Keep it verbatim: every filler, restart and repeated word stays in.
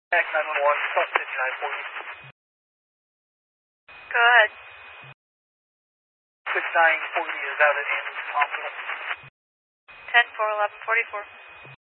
Back nine one one, plus fifty-nine forty. Go ahead. fifty-nine forty is out at Anderson Hospital. ten four eleven forty-four.